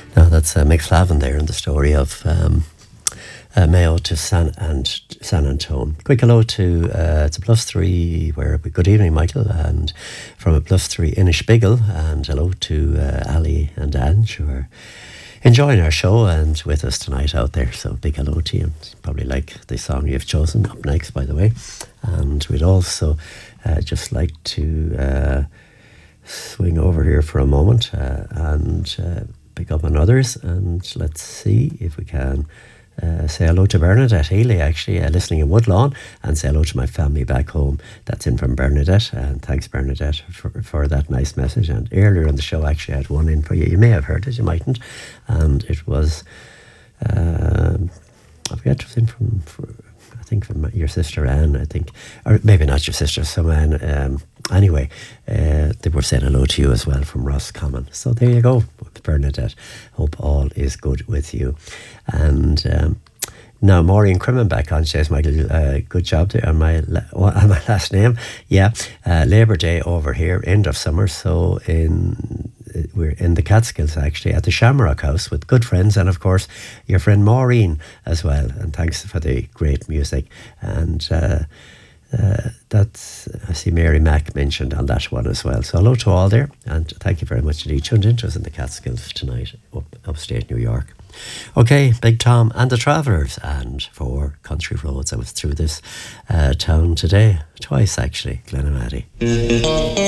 Now that's Mick Flavin there in the story of Mayo to San Antone. Quick hello to it's a +3 where good evening Michael, and from a +3 Inishbiggle, and hello to Ali and Ange who are enjoying our show and with us tonight out there. So big hello to you. And probably like the song you've chosen up next, by the way. And we'd also just like to swing over here for a moment and pick up on others, and let's see if we can say hello to Bernadette Healy, actually listening in Woodlawn, and say hello to my family back home. That's in from Bernadette, and thanks Bernadette for that nice message. And earlier in the show actually I had one in for you. You may have heard it, you mightn't, and it was I forget, it was in from I think from your sister Anne, I think, or maybe not your sister, some Anne. Anyway, they were saying hello to you as well from Roscommon. So there you go, Bernadette. Hope all is good with you. And now Maureen Crimmin back on. She says, Michael, good job there on my last name. Yeah, Labour Day over here, end of summer. So we're in the Catskills actually at the Shamrock House with good friends, and of course your friend Maureen as well. And thanks for the great music. And that's, I see Mary Mack mentioned on that one as well. So hello to all there, and thank you very much indeed. Tuned into us in the Catskills tonight, upstate New York. Okay, Big Tom and the Travellers, and for Country Roads. I was through this town today, twice actually, Glenamaddy.